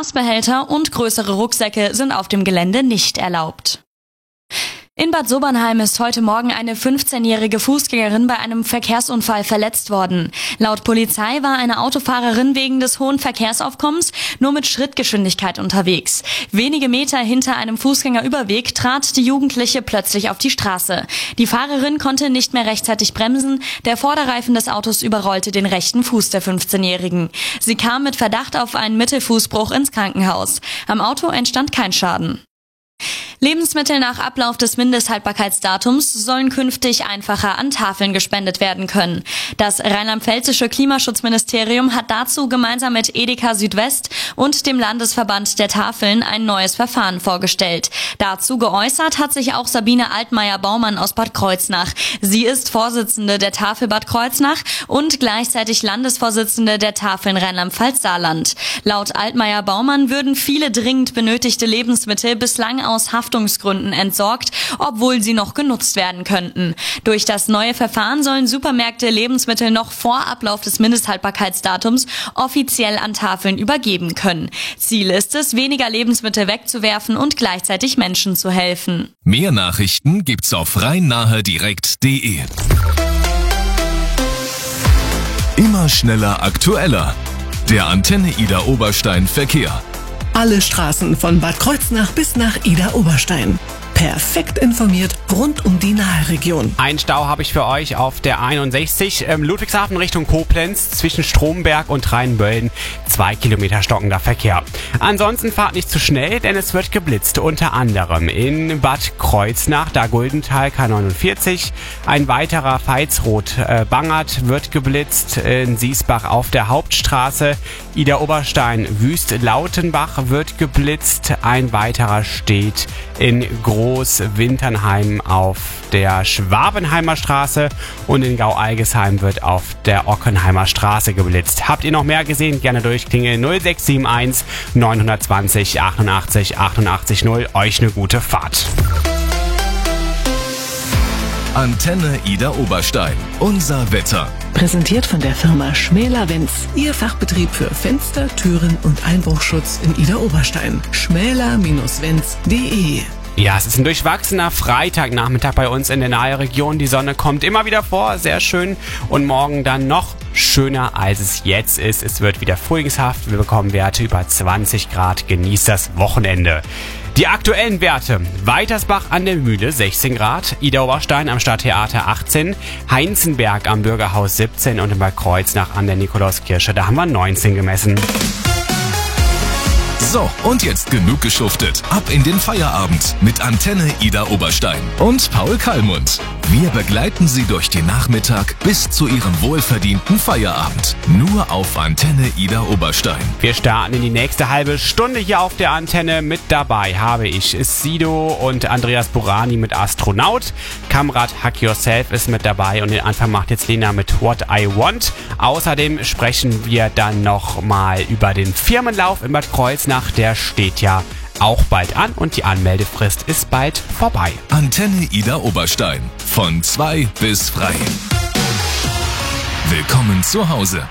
Gasbehälter und größere Rucksäcke sind auf dem Gelände nicht erlaubt. In Bad Sobernheim ist heute Morgen eine 15-jährige Fußgängerin bei einem Verkehrsunfall verletzt worden. Laut Polizei war eine Autofahrerin wegen des hohen Verkehrsaufkommens nur mit Schrittgeschwindigkeit unterwegs. Wenige Meter hinter einem Fußgängerüberweg trat die Jugendliche plötzlich auf die Straße. Die Fahrerin konnte nicht mehr rechtzeitig bremsen. Der Vorderreifen des Autos überrollte den rechten Fuß der 15-Jährigen. Sie kam mit Verdacht auf einen Mittelfußbruch ins Krankenhaus. Am Auto entstand kein Schaden. Lebensmittel nach Ablauf des Mindesthaltbarkeitsdatums sollen künftig einfacher an Tafeln gespendet werden können. Das rheinland-pfälzische Klimaschutzministerium hat dazu gemeinsam mit Edeka Südwest und dem Landesverband der Tafeln ein neues Verfahren vorgestellt. Dazu geäußert hat sich auch Sabine Altmaier-Baumann aus Bad Kreuznach. Sie ist Vorsitzende der Tafel Bad Kreuznach und gleichzeitig Landesvorsitzende der Tafeln Rheinland-Pfalz-Saarland. Laut Altmaier-Baumann würden viele dringend benötigte Lebensmittel bislang aus Haftungsgründen entsorgt, obwohl sie noch genutzt werden könnten. Durch das neue Verfahren sollen Supermärkte Lebensmittel noch vor Ablauf des Mindesthaltbarkeitsdatums offiziell an Tafeln übergeben können. Ziel ist es, weniger Lebensmittel wegzuwerfen und gleichzeitig Menschen zu helfen. Mehr Nachrichten gibt's auf rhein-nahe-direkt.de. Immer schneller, aktueller. Der Antenne Ida Oberstein Verkehr. Alle Straßen von Bad Kreuznach bis nach Ida Oberstein. Perfekt informiert rund um die Naheregion. Ein Stau habe ich für euch auf der 61 Ludwigshafen Richtung Koblenz zwischen Stromberg und Rheinböllen. 2 Kilometer stockender Verkehr. Ansonsten fahrt nicht zu schnell, denn es wird geblitzt. Unter anderem in Bad Kreuznach, da Guldental K49. Ein weiterer Veitsroth-Bangert wird geblitzt. In Siesbach auf der Hauptstraße. Ida Oberstein Wüst-Lautenbach wird geblitzt. Ein weiterer steht in Groß-Winternheim auf der Schwabenheimer Straße und in Gau-Algesheim wird auf der Ockenheimer Straße geblitzt. Habt ihr noch mehr gesehen? Gerne durchklingeln 0671 920 88 88 0. Euch eine gute Fahrt. Antenne Ida Oberstein. Unser Wetter. Präsentiert von der Firma Schmäler-Wenz. Ihr Fachbetrieb für Fenster, Türen und Einbruchschutz in Ida Oberstein. schmäler-wenz.de. Ja, es ist ein durchwachsener Freitagnachmittag bei uns in der Naheregion. Die Sonne kommt immer wieder vor, sehr schön. Und morgen dann noch schöner, als es jetzt ist. Es wird wieder frühlingshaft. Wir bekommen Werte über 20 Grad. Genießt das Wochenende. Die aktuellen Werte. Weitersbach an der Mühle 16 Grad, Ida Oberstein am Stadttheater 18, Heinzenberg am Bürgerhaus 17 und in Bad Kreuznach an der Nikolauskirche, da haben wir 19 gemessen. So, und jetzt genug geschuftet. Ab in den Feierabend mit Antenne Ida Oberstein und Paul Kallmund. Wir begleiten Sie durch den Nachmittag bis zu Ihrem wohlverdienten Feierabend. Nur auf Antenne Ida Oberstein. Wir starten in die nächste halbe Stunde hier auf der Antenne. Mit dabei habe ich Sido und Andreas Burani mit Astronaut. Kamrat Hack Yourself ist mit dabei und den Anfang macht jetzt Lena mit What I Want. Außerdem sprechen wir dann nochmal über den Firmenlauf in Bad Kreuznach. Der steht ja auch bald an und die Anmeldefrist ist bald vorbei. Antenne Ida Oberstein. Von 2 bis frei. Willkommen zu Hause.